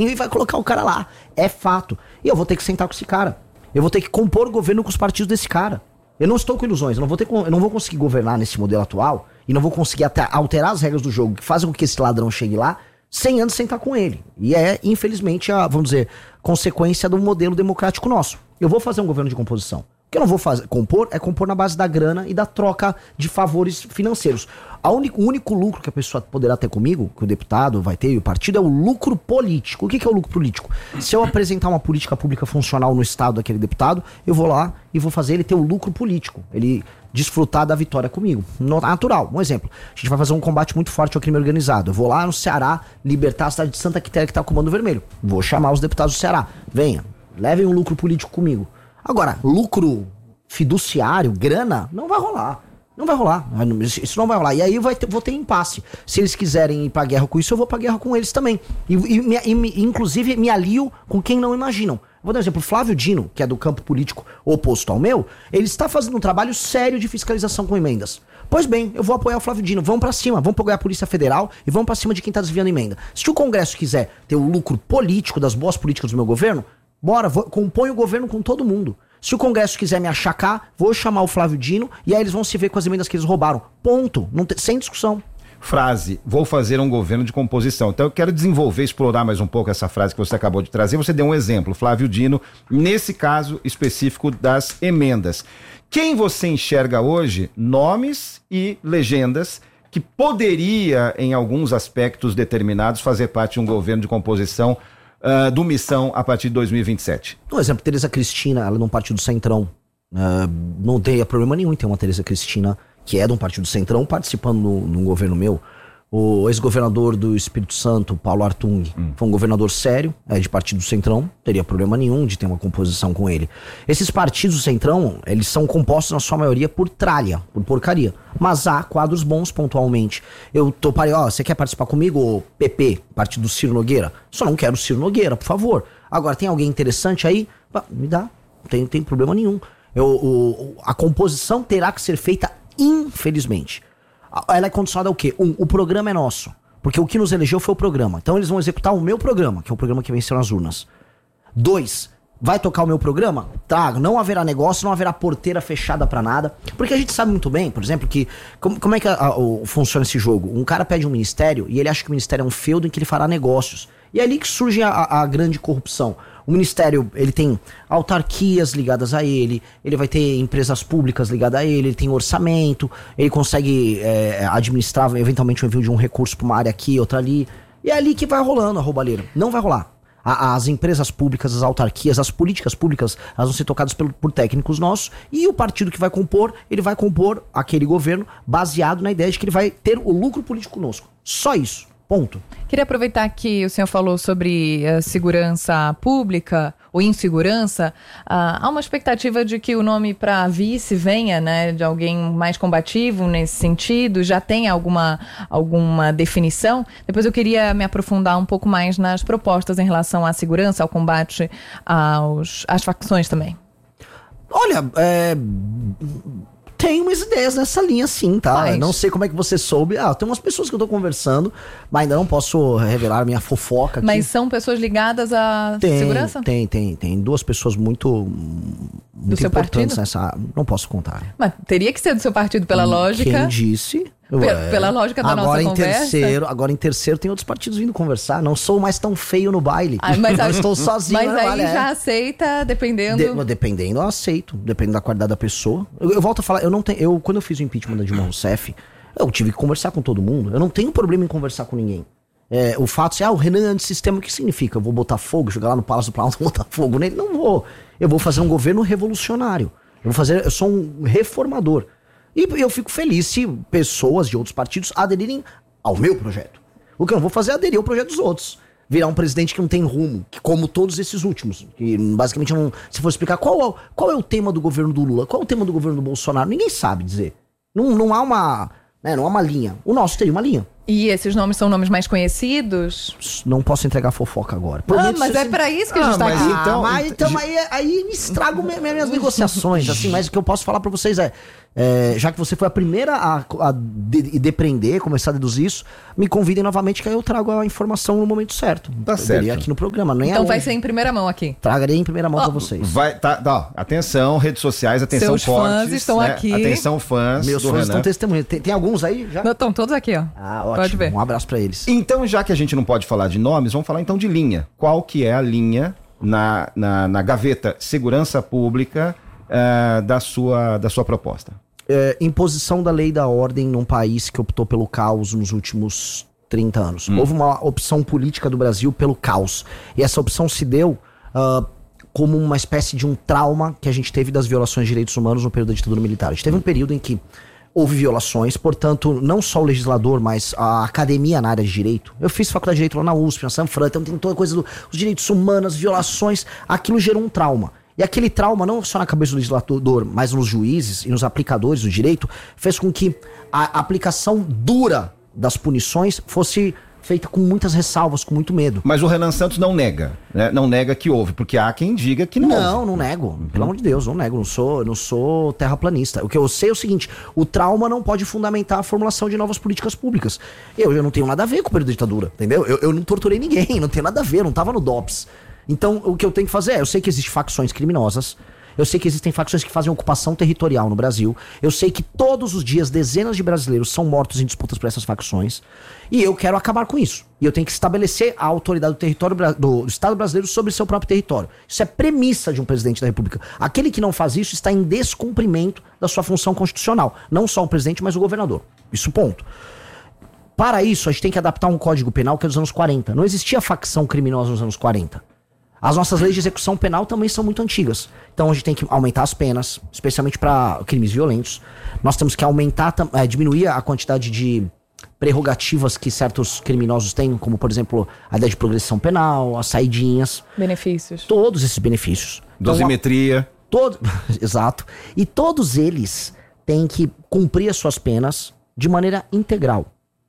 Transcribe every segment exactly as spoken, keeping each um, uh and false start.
sozinho e vai colocar o cara lá. É fato. E eu vou ter que sentar com esse cara. Eu vou ter que compor o governo com os partidos desse cara. Eu não estou com ilusões, eu não vou, ter, eu não vou conseguir governar nesse modelo atual e não vou conseguir até alterar as regras do jogo que fazem com que esse ladrão chegue lá sem antes sentar com ele. E é, infelizmente, a, vamos dizer, consequência do modelo democrático nosso. Eu vou fazer um governo de composição. O que eu não vou fazer, compor é compor na base da grana e da troca de favores financeiros. A único, o único lucro que a pessoa poderá ter comigo, que o deputado vai ter e o partido, é o lucro político. O que, que é o lucro político? Se eu apresentar uma política pública funcional no estado daquele deputado, eu vou lá e vou fazer ele ter o lucro político. Ele desfrutar da vitória comigo. Natural. Um exemplo. A gente vai fazer um combate muito forte ao crime organizado. Eu vou lá no Ceará libertar a cidade de Santa Quitéria que tá com o Comando Vermelho. Vou chamar os deputados do Ceará. Venha, levem um lucro político comigo. Agora, lucro fiduciário, grana, não vai rolar. Não vai rolar. Isso não vai rolar. E aí vai ter, vou ter impasse. Se eles quiserem ir pra guerra com isso, eu vou pra guerra com eles também. E, e, e inclusive me alio com quem não imaginam. Vou dar um exemplo. O Flávio Dino, que é do campo político oposto ao meu, ele está fazendo um trabalho sério de fiscalização com emendas. Pois bem, eu vou apoiar o Flávio Dino. Vamos pra cima. Vamos apoiar a Polícia Federal e vamos pra cima de quem tá desviando emenda. Se o Congresso quiser ter o lucro político das boas políticas do meu governo, bora, vou, compõe o governo com todo mundo. Se o Congresso quiser me achacar, vou chamar o Flávio Dino e aí eles vão se ver com as emendas que eles roubaram. Ponto. Não te, sem discussão. Frase, vou fazer um governo de composição. Então eu quero desenvolver, explorar mais um pouco essa frase que você acabou de trazer. Você deu um exemplo, Flávio Dino, nesse caso específico das emendas. Quem você enxerga hoje, nomes e legendas, que poderia, em alguns aspectos determinados, fazer parte de um governo de composição Uh, do Missão a partir de dois mil e vinte e sete. Um exemplo, Tereza Cristina, ela é de um partido Centrão. Uh, não teria problema nenhum em ter uma Tereza Cristina, que é de um partido Centrão, participando no, num governo meu. O ex-governador do Espírito Santo, Paulo Artung, hum. foi um governador sério, é de partido Centrão, não teria problema nenhum de ter uma composição com ele. Esses partidos do Centrão, eles são compostos na sua maioria por tralha, por porcaria. Mas há quadros bons pontualmente. Eu toparei, ó, você quer participar comigo, P P, partido do Ciro Nogueira? Só não quero o Ciro Nogueira, por favor. Agora, tem alguém interessante aí? Me dá, não tem, tem problema nenhum. Eu, o, a composição terá que ser feita, infelizmente. Ela é condicionada ao quê? Um, o programa é nosso. Porque o que nos elegeu foi o programa. Então eles vão executar o meu programa, que é o programa que venceu nas urnas. Dois, vai tocar o meu programa? Tá, não haverá negócio, não haverá porteira fechada pra nada. Porque a gente sabe muito bem, por exemplo, que... Como, como é que a, a, o, funciona esse jogo? Um cara pede um ministério e ele acha que o ministério é um feudo em que ele fará negócios. E é ali que surge a, a grande corrupção. O ministério, ele tem autarquias ligadas a ele, ele vai ter empresas públicas ligadas a ele, ele tem orçamento, ele consegue é, administrar eventualmente o envio de um recurso para uma área aqui, outra ali. E é ali que vai rolando a roubalheira. Não vai rolar. A, as empresas públicas, as autarquias, as políticas públicas, elas vão ser tocadas por, por técnicos nossos, e o partido que vai compor, ele vai compor aquele governo baseado na ideia de que ele vai ter o lucro político conosco. Só isso. Ponto. Queria aproveitar que o senhor falou sobre a segurança pública ou insegurança. Ah, há uma expectativa de que o nome para vice venha, né, de alguém mais combativo nesse sentido? Já tem alguma, alguma definição? Depois eu queria me aprofundar um pouco mais nas propostas em relação à segurança, ao combate aos, às facções também. Olha, é... tem umas ideias nessa linha sim, tá? Mas... Não sei como é que você soube. Ah, tem umas pessoas que eu tô conversando, mas ainda não posso revelar a minha fofoca aqui. Mas são pessoas ligadas à tem, segurança? Tem, tem, tem. Duas pessoas muito, muito do seu importantes partido? Nessa... Não posso contar. Mas teria que ser do seu partido pela lógica. Quem disse? P- é. Pela lógica da agora nossa em conversa. Terceiro, agora em terceiro tem outros partidos vindo conversar. Não sou mais tão feio no baile. Ah, mas eu estou sozinho mas no aí baile. já é. aceita, dependendo... De, dependendo, eu aceito. Dependendo da qualidade da pessoa. Eu, eu volto a falar, eu não tenho... Eu, quando eu fiz o impeachment da Dilma Rousseff, eu tive que conversar com todo mundo. Eu não tenho problema em conversar com ninguém. É, o fato de, ah, o Renan é antissistema, o que significa? Eu vou botar fogo, jogar lá no Palácio do Planalto e botar fogo nele? Não vou. Eu vou fazer um governo revolucionário. Eu vou fazer... Eu sou um reformador. E eu fico feliz se pessoas de outros partidos aderirem ao meu projeto. O que eu não vou fazer é aderir ao projeto dos outros. Virar um presidente que não tem rumo, que como todos esses últimos. Que basicamente, não, se for explicar qual, qual é o tema do governo do Lula, qual é o tema do governo do Bolsonaro, ninguém sabe dizer. Não, não há uma, né, não há uma linha. O nosso teria uma linha. E esses nomes são nomes mais conhecidos? Não posso entregar fofoca agora. Ah, mas é pra isso que a gente Ah, tá mas aqui. Ah, então- mas então aí, aí me estrago minha- minhas negociações, assim, mas o que eu posso falar pra vocês é, é, já que você foi a primeira a, a de, depreender, começar a deduzir isso, me convidem novamente que aí eu trago a informação no momento certo. Tá Eu certo. diria aqui no programa, nem Então é vai hoje. ser em primeira mão aqui. Tragarei em primeira mão Ó, pra vocês. Vai, tá, tá, ó, atenção, redes sociais, atenção Seus fãs fortes, estão né? aqui. Atenção fãs Meus do fãs Renan. estão testemunhando. Tem, tem alguns aí já? Não, estão todos aqui, ó. Ah, ótimo. Pode ver. Um abraço pra eles. Então, já que a gente não pode falar de nomes, vamos falar então de linha. Qual que é a linha na, na, na gaveta segurança pública uh, da, sua, da sua proposta? É, imposição da lei e da ordem num país que optou pelo caos nos últimos trinta anos. Hum. Houve uma opção política do Brasil pelo caos. E essa opção se deu ah, como uma espécie de um trauma que a gente teve das violações de direitos humanos no período da ditadura militar. A gente teve um período em que houve violações, portanto, não só o legislador, mas a academia na área de direito. Eu fiz faculdade de direito lá na U S P, na Sanfran, então tem toda a coisa dos direitos humanos, violações, aquilo gerou um trauma. E aquele trauma, não só na cabeça do legislador, mas nos juízes e nos aplicadores do direito, fez com que a aplicação dura das punições fosse feita com muitas ressalvas, com muito medo. Mas o Renan Santos não nega, né? Não nega que houve, porque há quem diga que não, Não, houve. não nego. Pelo amor de Deus, não nego. Não sou, não sou terraplanista. O que eu sei é o seguinte: o trauma não pode fundamentar a formulação de novas políticas públicas. Eu, eu não tenho nada a ver com o período da ditadura, entendeu? Eu, eu não torturei ninguém, não tenho nada a ver, não tava no D O P S. Então, o que eu tenho que fazer é, eu sei que existem facções criminosas, eu sei que existem facções que fazem ocupação territorial no Brasil, eu sei que todos os dias dezenas de brasileiros são mortos em disputas por essas facções, e eu quero acabar com isso. E eu tenho que estabelecer a autoridade do território bra- do Estado brasileiro sobre seu próprio território. Isso é premissa de um presidente da República. Aquele que não faz isso está em descumprimento da sua função constitucional. Não só o presidente, mas o governador. Isso, ponto. Para isso, a gente tem que adaptar um código penal que é dos anos quarenta. Não existia facção criminosa nos anos quarenta. As nossas leis de execução penal também são muito antigas. Então a gente tem que aumentar as penas, especialmente para crimes violentos. Nós temos que aumentar, tam- eh, diminuir a quantidade de prerrogativas que certos criminosos têm, como por exemplo a ideia de progressão penal, as saidinhas, Benefícios. todos esses benefícios. Então, a- Dosimetria. Todo... Exato. E todos eles têm que cumprir as suas penas de maneira integral.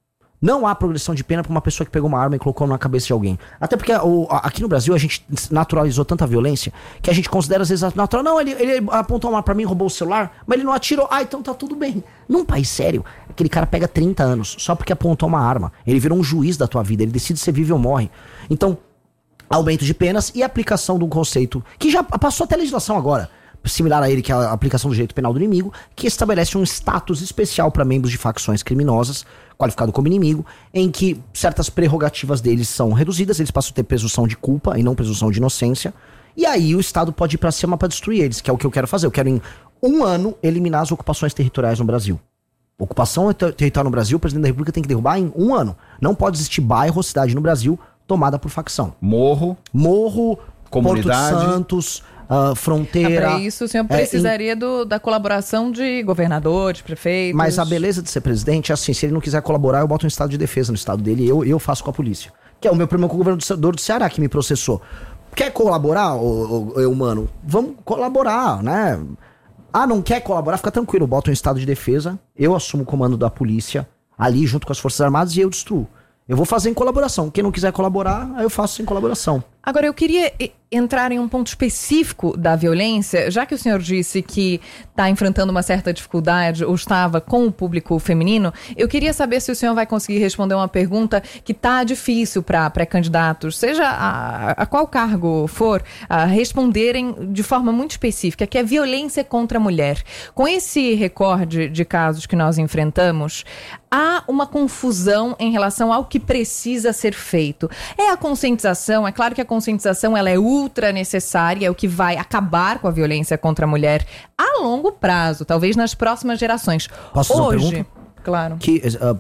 Não há progressão de pena pra uma pessoa que pegou uma arma e colocou na cabeça de alguém. Até porque o, a- aqui no Brasil a gente naturalizou tanta violência que a gente considera às vezes natural. Não, ele, ele apontou uma arma pra mim, roubou o celular, mas ele não atirou. Ah, então tá tudo bem. Num país sério, aquele cara pega trinta anos só porque apontou uma arma. Ele virou um juiz da tua vida, ele decide se vive ou morre. Então, aumento de penas e aplicação de um conceito que já passou até a legislação agora, similar a ele, que é a aplicação do direito penal do inimigo, que estabelece um status especial para membros de facções criminosas, qualificado como inimigo, em que certas prerrogativas deles são reduzidas, eles passam a ter presunção de culpa e não presunção de inocência, e aí o Estado pode ir para cima para destruir eles, que é o que eu quero fazer. Eu quero em um ano eliminar as ocupações territoriais no Brasil. Ocupação ter- territorial no Brasil, o presidente da República tem que derrubar em um ano. Não pode existir bairro ou cidade no Brasil tomada por facção. Morro. Morro, Comunidade. Porto de Santos, ah, fronteira. Para isso, o senhor é, precisaria do- da colaboração de governadores, prefeitos. Mas a beleza de ser presidente é assim, se ele não quiser colaborar, eu boto um estado de defesa no estado dele e eu, eu faço com a polícia. Que é o meu problema com o governador do Ceará, que me processou. Quer colaborar, ô, ô, eu, mano? Vamos colaborar, né? Ah, não quer colaborar? Fica tranquilo, eu boto um estado de defesa, eu assumo o comando da polícia, ali junto com as Forças Armadas, e eu destruo. Eu vou fazer em colaboração. Quem não quiser colaborar, aí eu faço em colaboração. Agora, eu queria e- entrar em um ponto específico da violência, já que o senhor disse que está enfrentando uma certa dificuldade ou estava com o público feminino, eu queria saber se o senhor vai conseguir responder uma pergunta que está difícil para pré-candidatos, seja a, a qual cargo for, a responderem de forma muito específica, que é violência contra a mulher. Com esse recorde de casos que nós enfrentamos, há uma confusão em relação ao que precisa ser feito. É a conscientização, é claro que a conscientização ela é ultra necessária, é o que vai acabar com a violência contra a mulher a longo prazo, talvez nas próximas gerações. Posso fazer uma Hoje, pergunta? claro. Que ah,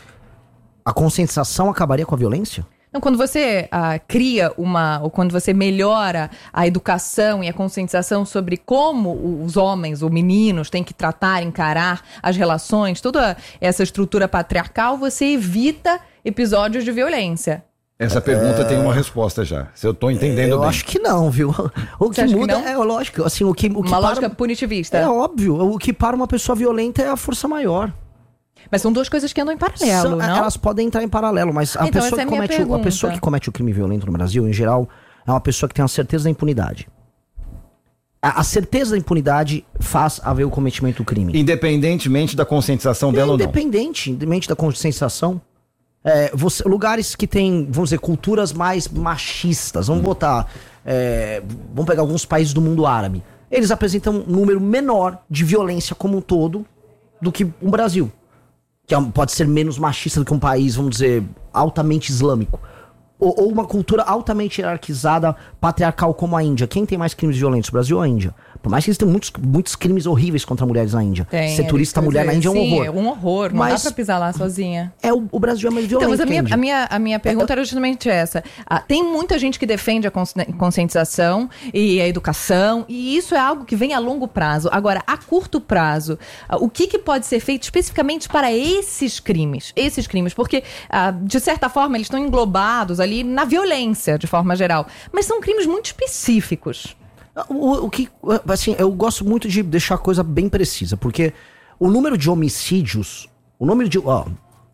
a conscientização acabaria com a violência? Então, quando você ah, cria uma, ou quando você melhora a educação e a conscientização sobre como os homens ou meninos têm que tratar, encarar as relações, toda essa estrutura patriarcal, você evita episódios de violência. Essa pergunta tem uma resposta já. Se eu tô entendendo Eu bem. acho que não, viu? O Você que acha que muda não? é lógico, assim, o que, o que Uma para- lógica punitivista. É óbvio, o que para uma pessoa violenta é a força maior. Mas são duas coisas que andam em paralelo, São, não? Elas podem entrar em paralelo, mas a, Então, pessoa essa é que a minha comete, o- a pergunta. pessoa que comete o crime violento no Brasil, em geral, é uma pessoa que tem a certeza da impunidade. A, a certeza da impunidade faz haver o cometimento do crime. Independentemente da conscientização dela ou não. Independente, independente da conscientização. É, você- lugares que tem, vamos dizer, culturas mais machistas. Vamos botar. é, vamos pegar alguns países do mundo árabe. Eles apresentam um número menor de violência como um todo do que o Brasil. Que é um- pode ser menos machista do que um país, vamos dizer, altamente islâmico. Ou, ou uma cultura altamente hierarquizada, patriarcal como a Índia. Quem tem mais crimes violentos, o Brasil ou a Índia? Por mais que eles tenham muitos, muitos crimes horríveis contra mulheres na Índia. Tem, Ser é turista isso que eu mulher ia na Índia é um dizer. horror. Sim, é um horror. Não Mas- dá pra pisar lá sozinha. É, o, o Brasil é mais violento. Então, mas a que minha, Índia. a minha, a minha pergunta era justamente essa. Ah, tem muita gente que defende a consci- conscientização e a educação, e isso é algo que vem a longo prazo. Agora, a curto prazo, ah, o que, que pode ser feito especificamente para esses crimes? Esses crimes, porque, ah, de certa forma, eles estão englobados ali na violência, de forma geral. Mas são crimes muito específicos. O, o que, assim, eu gosto muito de deixar a coisa bem precisa, porque o número de homicídios, o número de ó,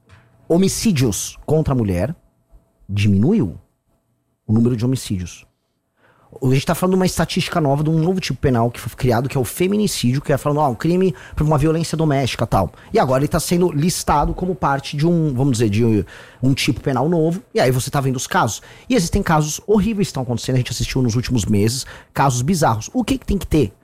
homicídios contra a mulher diminuiu. O número de homicídios. A gente tá falando de uma estatística nova, de um novo tipo penal que foi criado, que é o feminicídio, que é falando, ó, um crime por uma violência doméstica e tal. E agora ele tá sendo listado como parte de um, vamos dizer, de um tipo penal novo. E aí você tá vendo os casos. E existem casos horríveis que estão acontecendo, a gente assistiu nos últimos meses, casos bizarros. O que que tem que ter?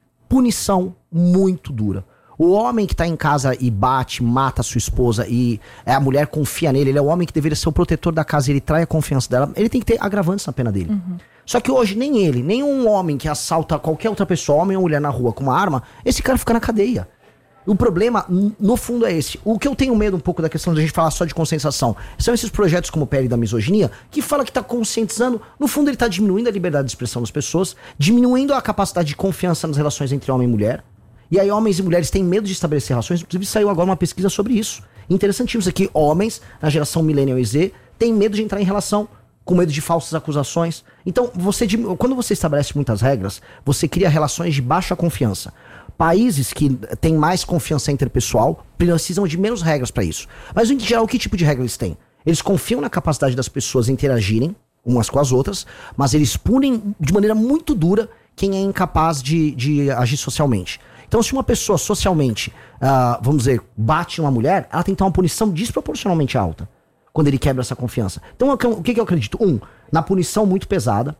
Punição muito dura. O homem que tá em casa e bate, mata a sua esposa e a mulher confia nele, ele é o homem que deveria ser o protetor da casa e ele trai a confiança dela, ele tem que ter agravantes na pena dele. Uhum. Só que hoje nem ele, nem um homem que assalta qualquer outra pessoa, homem ou mulher na rua com uma arma, esse cara fica na cadeia. O problema, no fundo, é esse. O que eu tenho medo um pouco da questão de a gente falar só de conscientização são esses projetos como o P L da misoginia, que fala que tá conscientizando, no fundo ele tá diminuindo a liberdade de expressão das pessoas, diminuindo a capacidade de confiança nas relações entre homem e mulher. E aí homens e mulheres têm medo de estabelecer relações. Inclusive saiu agora uma pesquisa sobre isso. Interessantíssimo isso aqui. Homens, na geração Millennial e Z, têm medo de entrar em relação, com medo de falsas acusações. Então, você, quando você estabelece muitas regras, você cria relações de baixa confiança. Países que têm mais confiança interpessoal precisam de menos regras para isso. Mas, em geral, que tipo de regra eles têm? Eles confiam na capacidade das pessoas interagirem umas com as outras, mas eles punem de maneira muito dura quem é incapaz de, de agir socialmente. Então, se uma pessoa socialmente, uh, vamos dizer, bate uma mulher, ela tem que ter uma punição desproporcionalmente alta quando ele quebra essa confiança. Então, o que, que eu acredito? Um, na punição muito pesada.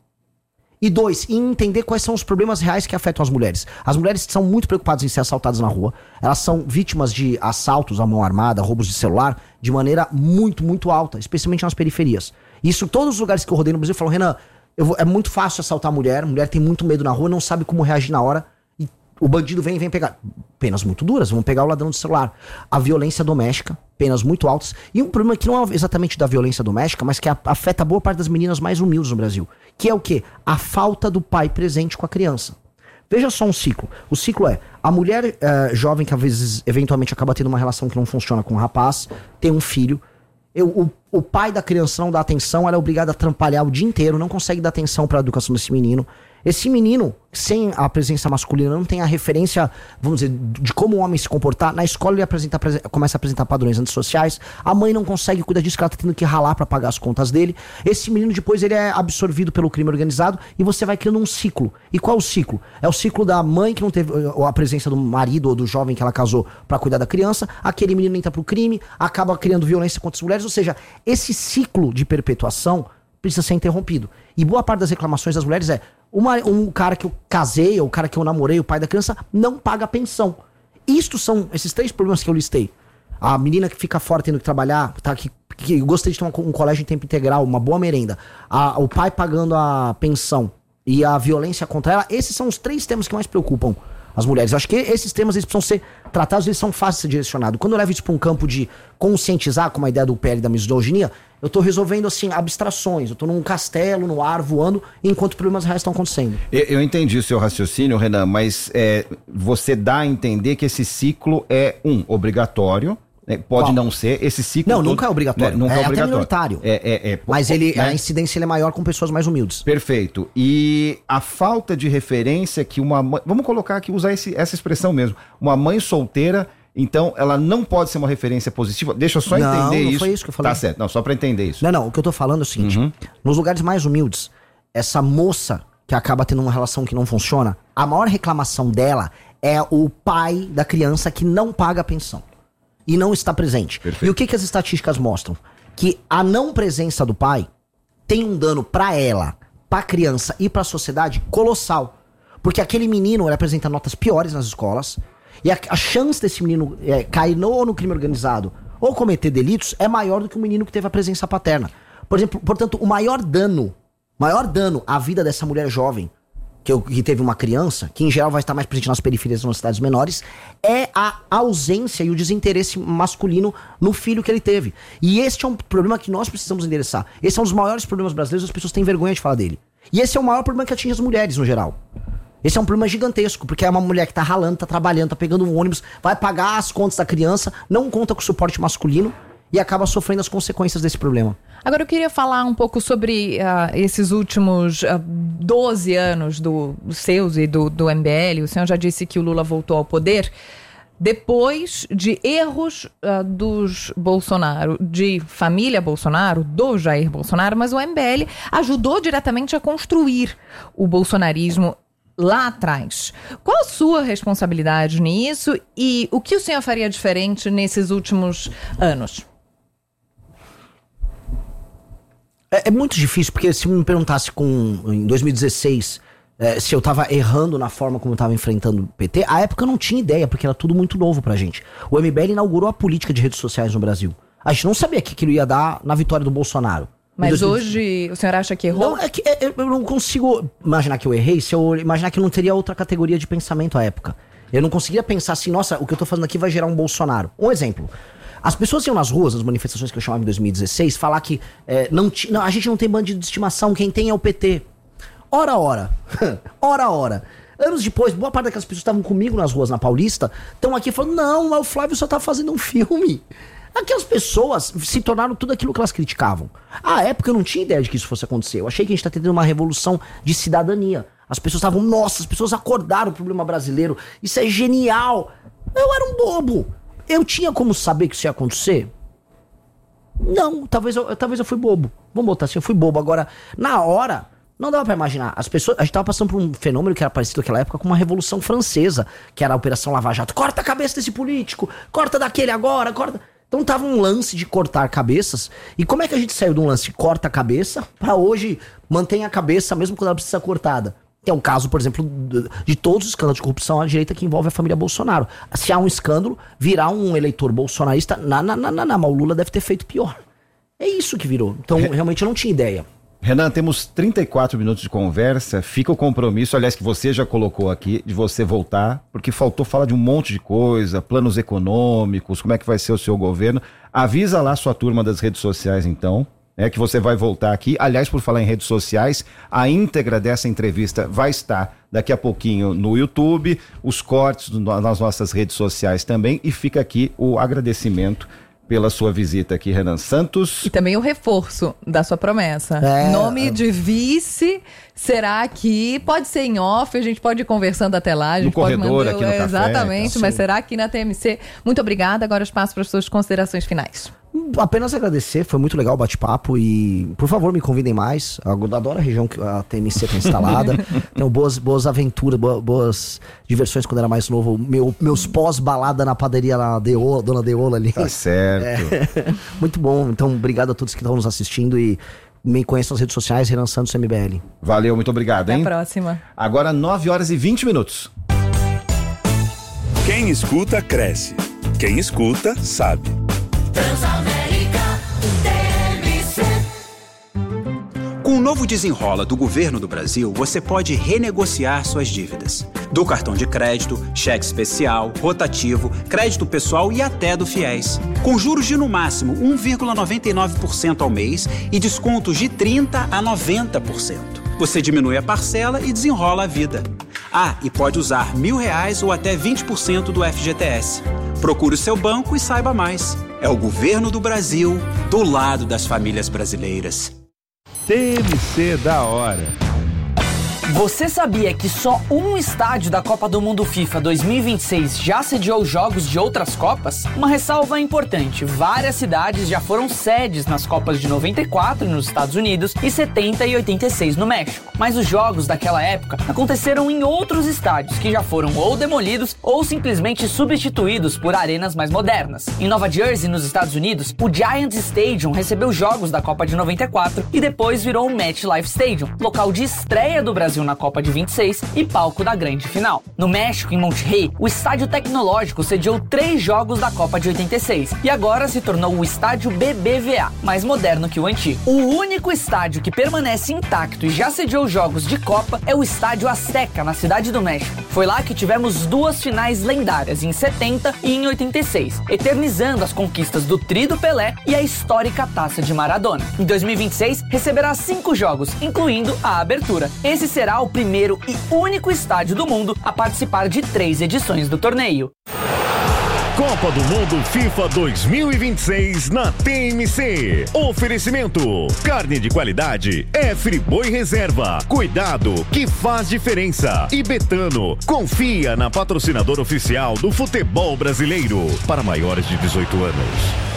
E dois, em entender quais são os problemas reais que afetam as mulheres. As mulheres são muito preocupadas em ser assaltadas na rua. Elas são vítimas de assaltos à mão armada, roubos de celular, de maneira muito, muito alta, especialmente nas periferias. Isso, todos os lugares que eu rodei no Brasil falam, Renan, eu vou, é muito fácil assaltar a mulher, a mulher tem muito medo na rua, não sabe como reagir na hora. O bandido vem e vem pegar. Penas muito duras, vão pegar o ladrão de celular. A violência doméstica, penas muito altas. E um problema que não é exatamente da violência doméstica, mas que afeta boa parte das meninas mais humildes no Brasil. Que é o quê? A falta do pai presente com a criança. Veja só um ciclo. O ciclo é, a mulher uh, jovem que às vezes, eventualmente, acaba tendo uma relação que não funciona com o rapaz, tem um filho. Eu, o, o pai da criança não dá atenção, ela é obrigada a trampalhar o dia inteiro, não consegue dar atenção para a educação desse menino. Esse menino, sem a presença masculina, não tem a referência, vamos dizer, de como o homem se comportar. Na escola ele apresenta, começa a apresentar padrões antissociais. A mãe não consegue cuidar disso, que ela tá tendo que ralar para pagar as contas dele. Esse menino depois ele é absorvido pelo crime organizado e você vai criando um ciclo. E qual é o ciclo? É o ciclo da mãe que não teve a presença do marido ou do jovem que ela casou para cuidar da criança. Aquele menino entra pro crime, acaba criando violência contra as mulheres. Ou seja, esse ciclo de perpetuação precisa ser interrompido. E boa parte das reclamações das mulheres é Uma, um cara que eu casei, ou o cara que eu namorei, o pai da criança, não paga pensão. Isto são esses três problemas que eu listei. A menina que fica fora tendo que trabalhar, tá, que, que gostaria de ter um, um colégio em tempo integral, uma boa merenda. A, o pai pagando a pensão e a violência contra ela. Esses são os três temas que mais preocupam as mulheres. Eu acho que esses temas eles precisam ser tratados, eles são fáceis de ser direcionados. Quando eu levo isso para um campo de conscientizar, como a ideia do P L da misoginia, eu tô resolvendo, assim, abstrações. Eu tô num castelo, no ar, voando, enquanto problemas reais estão acontecendo. Eu, eu entendi o seu raciocínio, Renan, mas é, você dá a entender que esse ciclo é, um, obrigatório, né, pode Qual? não ser, esse ciclo... Não, todo, nunca é obrigatório. Né, nunca é, é obrigatório. até minoritário. É, é, é, mas ele, né? a incidência ele é maior com pessoas mais humildes. Perfeito. E a falta de referência que uma mãe... Vamos colocar aqui, usar esse, essa expressão mesmo. Uma mãe solteira Então, ela não pode ser uma referência positiva. Deixa eu só não, entender não isso. Foi isso que eu falei. Tá certo. Não, só pra entender isso. Não, não. O que eu tô falando é o seguinte. Uhum. Nos lugares mais humildes, essa moça que acaba tendo uma relação que não funciona, a maior reclamação dela é o pai da criança que não paga a pensão. E não está presente. Perfeito. E o que, que as estatísticas mostram? Que a não presença do pai tem um dano pra ela, pra criança e pra sociedade colossal. Porque aquele menino ele apresenta notas piores nas escolas. E a, a chance desse menino é, cair no, no crime organizado ou cometer delitos é maior do que o menino que teve a presença paterna. Por exemplo, portanto, o maior dano, maior dano à vida dessa mulher jovem, que, eu, que teve uma criança, que em geral vai estar mais presente nas periferias, nas cidades menores, é a ausência e o desinteresse masculino no filho que ele teve. E este é um problema que nós precisamos endereçar. Esse é um dos maiores problemas brasileiros, as pessoas têm vergonha de falar dele. E esse é o maior problema que atinge as mulheres no geral. Esse é um problema gigantesco, porque é uma mulher que tá ralando, tá trabalhando, tá pegando um ônibus, vai pagar as contas da criança, não conta com o suporte masculino e acaba sofrendo as consequências desse problema. Agora eu queria falar um pouco sobre uh, esses últimos uh, doze anos do, do seus e do, do M B L. O senhor já disse que o Lula voltou ao poder depois de erros uh, dos Bolsonaro, de família Bolsonaro, do Jair Bolsonaro, mas o M B L ajudou diretamente a construir o bolsonarismo lá atrás. Qual a sua responsabilidade nisso e o que o senhor faria diferente nesses últimos anos? É, é muito difícil, porque se me perguntasse com, em dois mil e dezesseis é, se eu tava errando na forma como eu tava enfrentando o P T, à época eu não tinha ideia, porque era tudo muito novo pra gente. O M B L inaugurou a política de redes sociais no Brasil. A gente não sabia que aquilo ia dar na vitória do Bolsonaro. Mas hoje o senhor acha que errou? Não, é que é, eu não consigo imaginar que eu errei se eu imaginar que eu não teria outra categoria de pensamento à época. Eu não conseguia pensar assim, nossa, o que eu tô fazendo aqui vai gerar um Bolsonaro. Um exemplo. As pessoas iam nas ruas, nas manifestações que eu chamava em dois mil e dezesseis, falar que é, não, não, a gente não tem bandido de estimação, quem tem é o P T. Ora, ora. ora, ora. Anos depois, boa parte daquelas pessoas que estavam comigo nas ruas na Paulista estão aqui falando, não, mas o Flávio só tá fazendo um filme. Aquelas pessoas se tornaram tudo aquilo que elas criticavam. À época eu não tinha ideia de que isso fosse acontecer. Eu achei que a gente tá tendo uma revolução de cidadania. As pessoas estavam, nossa, as pessoas acordaram o problema brasileiro. Isso é genial. Eu era um bobo. Eu tinha como saber que isso ia acontecer? Não, talvez eu, talvez eu fui bobo. Vamos botar assim, eu fui bobo. Agora, na hora, não dava pra imaginar. As pessoas, a gente tava passando por um fenômeno que era parecido naquela época com uma Revolução Francesa, que era a Operação Lava Jato. Corta a cabeça desse político, corta daquele agora, corta... Então tava um lance de cortar cabeças. E como é que a gente saiu de um lance de corta a cabeça pra hoje mantém a cabeça mesmo quando ela precisa ser cortada? Que é o caso, por exemplo, de todos os escândalos de corrupção à direita que envolve a família Bolsonaro. Se há um escândalo, virar um eleitor bolsonarista, na, na, na, na, na, mas o Lula deve ter feito pior. É isso que virou. Então, realmente, eu não tinha ideia. Renan, temos trinta e quatro minutos de conversa. Fica o compromisso, aliás, que você já colocou aqui, de você voltar, porque faltou falar de um monte de coisa, planos econômicos, como é que vai ser o seu governo. Avisa lá sua turma das redes sociais, então, é que você vai voltar aqui. Aliás, por falar em redes sociais, a íntegra dessa entrevista vai estar daqui a pouquinho no YouTube, os cortes do, nas nossas redes sociais também, e fica aqui o agradecimento pela sua visita aqui, Renan Santos. E também o reforço da sua promessa. É, Nome de vice será aqui, pode ser em off, a gente pode ir conversando até lá. A gente no pode corredor, mandar, aqui no exatamente, café, tá, mas será aqui na T M C. Muito obrigada, agora espaço para as suas considerações finais. Apenas agradecer, foi muito legal o bate-papo e, por favor, me convidem mais. Eu adoro a região que a T M C está instalada. Tenho boas, boas aventuras, boas, boas diversões quando era mais novo. Meu, meus pós-balada na padaria na Deola, Dona Deola ali. Tá certo. É, muito bom. Então, obrigado a todos que estão nos assistindo e me conheçam nas redes sociais, Renan Santos M B L. Valeu, muito obrigado, hein? Até a próxima. Agora, nove horas e vinte minutos. Quem escuta, cresce. Quem escuta, sabe. Transamérica T M C. Com o novo Desenrola do Governo do Brasil, você pode renegociar suas dívidas. Do cartão de crédito, cheque especial, rotativo, crédito pessoal e até do FIES. Com juros de no máximo um vírgula noventa e nove por cento ao mês e descontos de trinta por cento a noventa por cento. Você diminui a parcela e desenrola a vida. Ah, e pode usar mil reais ou até vinte por cento do F G T S. Procure o seu banco e saiba mais. É o Governo do Brasil, do lado das famílias brasileiras. T M C da hora. Você sabia que só um estádio da Copa do Mundo FIFA dois mil e vinte e seis já sediou jogos de outras Copas? Uma ressalva importante, várias cidades já foram sedes nas Copas de noventa e quatro nos Estados Unidos e setenta e oitenta e seis no México. Mas os jogos daquela época aconteceram em outros estádios que já foram ou demolidos ou simplesmente substituídos por arenas mais modernas. Em Nova Jersey, nos Estados Unidos, o Giants Stadium recebeu jogos da Copa de noventa e quatro e depois virou o MetLife Stadium, local de estreia do Brasil na Copa de vinte e seis e palco da grande final. No México, em Monterrey, o Estádio Tecnológico sediou três jogos da Copa de oitenta e seis e agora se tornou o Estádio B B V A, mais moderno que o antigo. O único estádio que permanece intacto e já sediou jogos de Copa é o Estádio Azteca, na Cidade do México. Foi lá que tivemos duas finais lendárias, em setenta e em oitenta e seis, eternizando as conquistas do Tri do Pelé e a histórica Taça de Maradona. Em dois mil e vinte e seis, receberá cinco jogos, incluindo a abertura. Esse será o primeiro e único estádio do mundo a participar de três edições do torneio. Copa do Mundo FIFA dois mil e vinte e seis na T M C. Oferecimento: carne de qualidade é Friboi Reserva. Cuidado que faz diferença. E Betano, confia na patrocinadora oficial do futebol brasileiro. Para maiores de dezoito anos.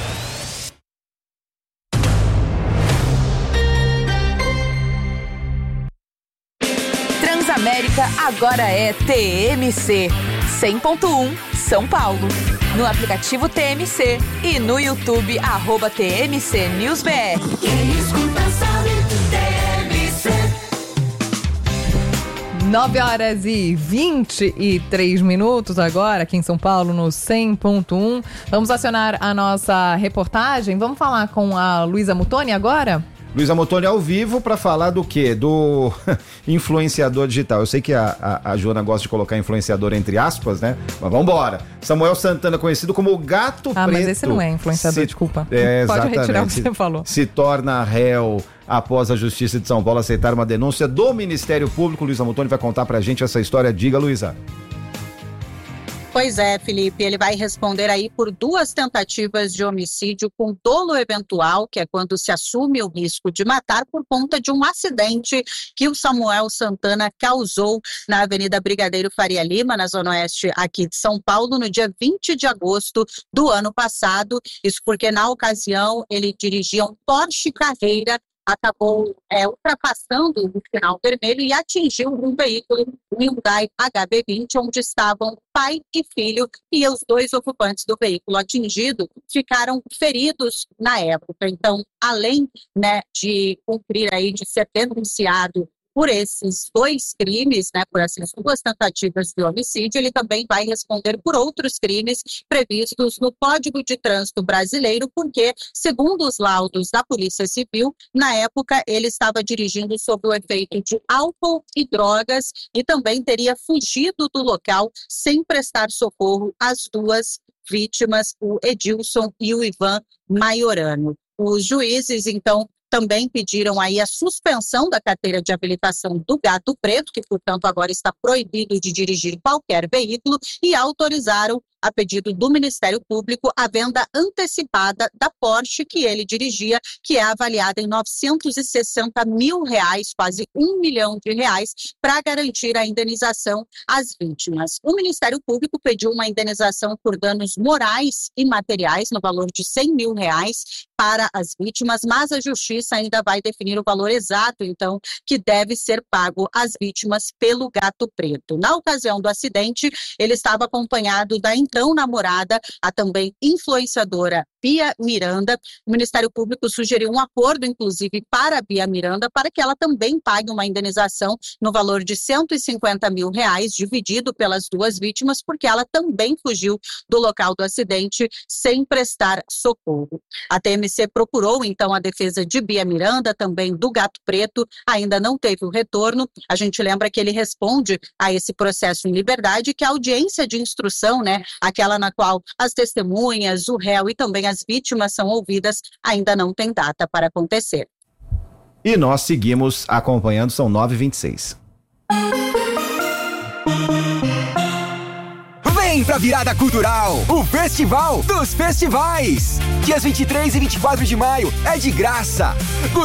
Transamérica agora é T M C cem ponto um São Paulo. No aplicativo T M C e no YouTube, arroba T M C News B R. Quem escuta sabe, T M C. nove horas e vinte e três minutos agora, aqui em São Paulo, no cem ponto um. Vamos acionar a nossa reportagem. Vamos falar com a Luísa Mutoni agora? Luísa Mutoni ao vivo para falar do quê? Do influenciador digital. Eu sei que a, a, a Joana gosta de colocar influenciador entre aspas, né? Mas vamos embora. Samuel Santana, conhecido como o Gato ah, Preto. Ah, mas esse não é influenciador, se, desculpa. É, Pode retirar o que você falou. Se torna réu após a Justiça de São Paulo aceitar uma denúncia do Ministério Público. Luísa Mutoni vai contar pra gente essa história. Diga, Luísa. Pois é, Felipe, ele vai responder aí por duas tentativas de homicídio com dolo eventual, que é quando se assume o risco de matar por conta de um acidente que o Samuel Santana causou na Avenida Brigadeiro Faria Lima, na Zona Oeste aqui de São Paulo, no dia vinte de agosto do ano passado. Isso porque, na ocasião, ele dirigia um Porsche Carreira, acabou é, ultrapassando o sinal vermelho e atingiu um veículo, um Hyundai H B vinte, onde estavam pai e filho, e os dois ocupantes do veículo atingido ficaram feridos na época. Então, além, né, de cumprir aí, de ser denunciado por esses dois crimes, né, por essas duas tentativas de homicídio, ele também vai responder por outros crimes previstos no Código de Trânsito Brasileiro, porque, segundo os laudos da Polícia Civil, na época ele estava dirigindo sob o efeito de álcool e drogas e também teria fugido do local sem prestar socorro às duas vítimas, o Edilson e o Ivan Maiorano. Os juízes, então, também pediram aí a suspensão da carteira de habilitação do Gato Preto, que, portanto, agora está proibido de dirigir qualquer veículo, e autorizaram, a pedido do Ministério Público, a venda antecipada da Porsche que ele dirigia, que é avaliada em novecentos e sessenta mil reais, quase um milhão de reais, para garantir a indenização às vítimas. O Ministério Público pediu uma indenização por danos morais e materiais no valor de cem mil reais para as vítimas, mas a Justiça ainda vai definir o valor exato, então, que deve ser pago às vítimas pelo Gato Preto. Na ocasião do acidente, ele estava acompanhado da então namorada, a também influenciadora Bia Miranda. O Ministério Público sugeriu um acordo, inclusive, para a Bia Miranda, para que ela também pague uma indenização no valor de cento e cinquenta mil reais, dividido pelas duas vítimas, porque ela também fugiu do local do acidente sem prestar socorro. A T M C procurou, então, a defesa de Bia Miranda, também do Gato Preto, ainda não teve o retorno. A gente lembra que ele responde a esse processo em liberdade, que a audiência de instrução, né, aquela na qual as testemunhas, o réu e também as vítimas são ouvidas, ainda não tem data para acontecer. E nós seguimos acompanhando, são nove e vinte e seis. Vem pra Virada Cultural, o Festival dos Festivais. Dias vinte e três e vinte e quatro de maio é de graça.